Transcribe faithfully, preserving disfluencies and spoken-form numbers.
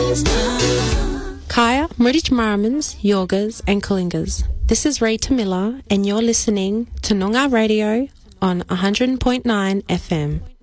Kaya, Mridge Maramans, Yogas and Kalingas. This is Rita Miller and you're listening to Noongar Radio on one hundred point nine F M.